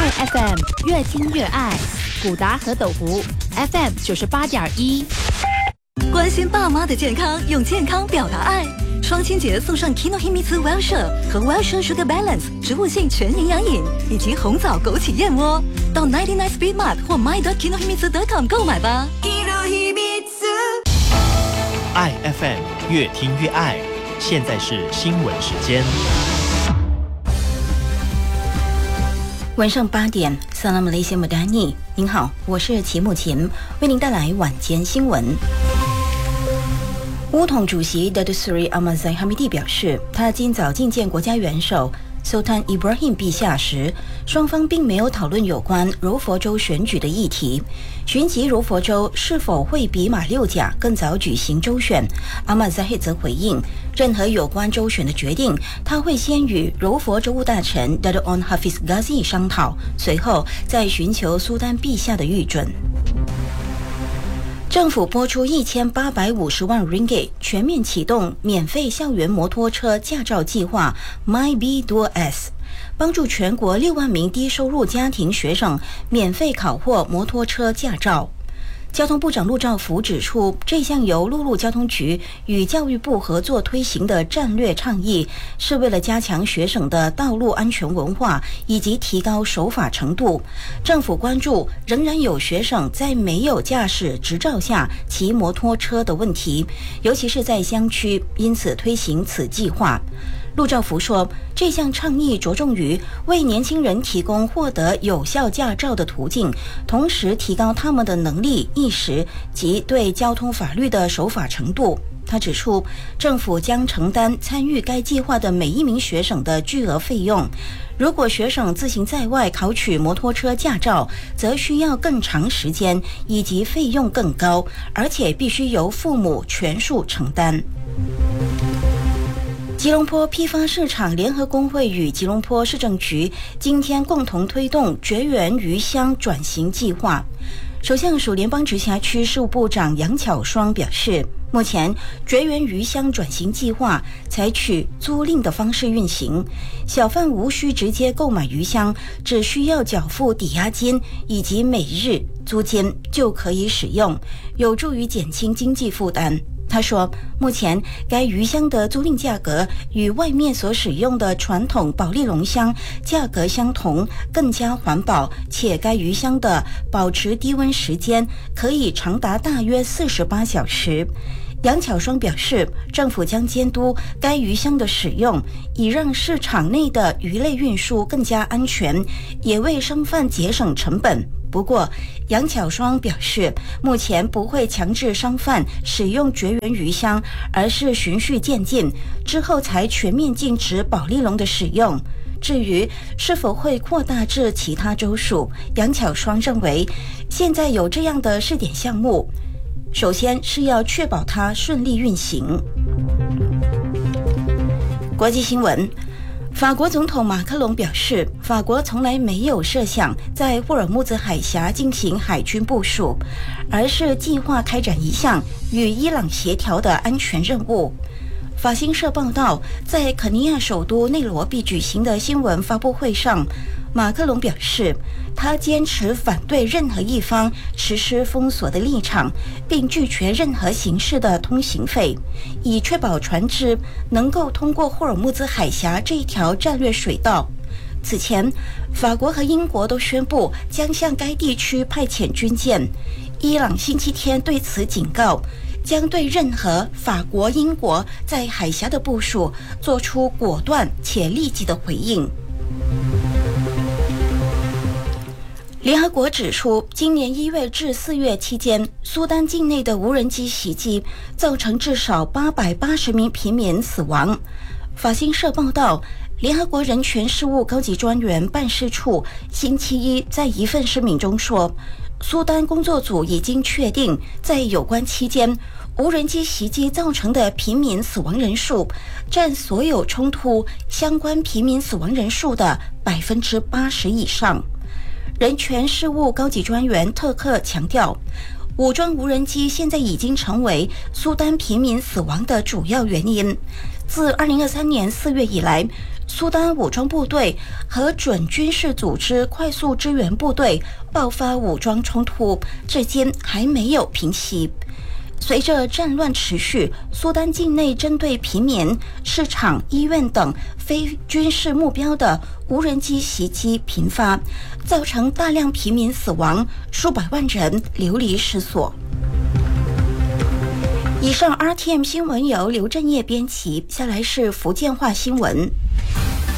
爱 FM 越听越爱，古达和斗湖 FM 98.1。 关心爸妈的健康，用健康表达爱。双亲节送上 Kinohimitsu Wellshire 和 Wellshire Sugar Balance 植物性全营养饮，以及红枣枸杞燕窝，到99 Speed Mart 或 my.kinohimitsu.com 购买吧。 爱 FM 越听越爱，现在是新闻时间。 晚上8点，萨拉马雷西姆丹尼，您好，我是齐木琴，为您带来晚间新闻。乌统主席 Datuk Seri Ahmad Zahid Hamidi 表示，他今早觐见国家元首 Sultan Ibrahim 陛下时，双方并没有讨论有关柔佛州选举的议题。询及柔佛州是否会比马六甲更早举行州选， Ahmad Zahid 则回应，任何有关州选的决定，他会先与柔佛州务大臣 Datuk Onn Hafiz Ghazi 商讨，随后再寻求苏丹陛下的预准。政府拨出1850万 ringgit 全面启动免费校园摩托车驾照计划 MyB2S， 帮助全国6万名低收入家庭学生免费考获摩托车驾照。交通部长陆兆福指出，这项由陆路交通局与教育部合作推行的战略倡议，是为了加强学生的道路安全文化以及提高守法程度。政府关注仍然有学生在没有驾驶执照下骑摩托车的问题，尤其是在乡区，因此推行此计划。陆兆福说，这项倡议着重于为年轻人提供获得有效驾照的途径，同时提高他们的能力意识及对交通法律的守法程度。他指出，政府将承担参与该计划的每一名学生的巨额费用。如果学生自行在外考取摩托车驾照，则需要更长时间以及费用更高，而且必须由父母全数承担。吉隆坡批发市场联合工会与吉隆坡市政局今天共同推动绝缘鱼香转型计划。首相署联邦直辖区事务部长杨巧双表示，目前绝缘鱼香转型计划采取租赁的方式运行，小贩无需直接购买鱼香，只需要缴付抵押金以及每日租金就可以使用，有助于减轻经济负担。他说，目前该鱼香的租赁价格与外面所使用的传统保利龙香价格相同，更加环保，且该鱼香的保持低温时间可以长达大约48小时。杨巧双表示，政府将监督该鱼香的使用，以让市场内的鱼类运输更加安全，也为商贩节省成本。不过，杨巧双表示，目前不会强制商贩使用绝缘鱼香，而是循序渐进，之后才全面禁止保利龙的使用。至于是否会扩大至其他州属，杨巧双认为，现在有这样的试点项目，首先是要确保它顺利运行。国际新闻，法国总统马克龙表示，法国从来没有设想在霍尔木兹海峡进行海军部署，而是计划开展一项与伊朗协调的安全任务。法新社报道，在肯尼亚首都内罗毕举行的新闻发布会上，马克龙表示，他坚持反对任何一方实施封锁的立场，并拒绝任何形式的通行费，以确保船只能够通过霍尔木兹海峡这一条战略水道。此前，法国和英国都宣布将向该地区派遣军舰。伊朗星期天对此警告，将对任何法国、英国在海峡的部署做出果断且立即的回应。联合国指出，今年1月至4月期间，苏丹境内的无人机袭击造成至少880名平民死亡。法新社报道，联合国人权事务高级专员办事处星期一在一份声明中说，苏丹工作组已经确定，在有关期间，无人机袭击造成的平民死亡人数占所有冲突相关平民死亡人数的80%以上。人权事务高级专员特克强调，武装无人机现在已经成为苏丹平民死亡的主要原因。自2023年4月以来， 苏丹武装部队和准军事组织快速支援部队爆发武装冲突，至今还没有平息。随着战乱持续，苏丹境内针对平民、市场、医院等非军事目标的无人机袭击频发，造成大量平民死亡，数百万人流离失所。以上 RTM 新闻由刘振业编辑，下来是福建话新闻。